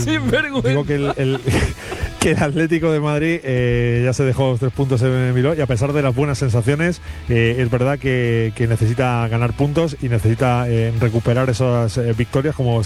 Sinvergüenza. Digo que que el Atlético de Madrid ya se dejó los 3 puntos en Bilbao y a pesar de las buenas sensaciones, es verdad que necesita ganar puntos y necesita recuperar esas victorias como